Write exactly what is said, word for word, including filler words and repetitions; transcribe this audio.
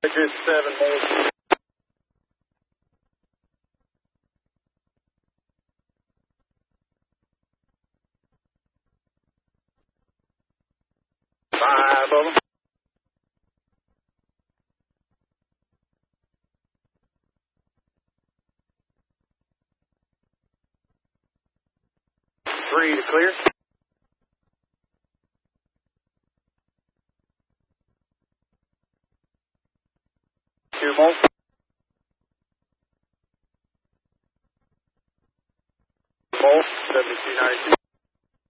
Just seven more. Five of them. Three to clear. Two more.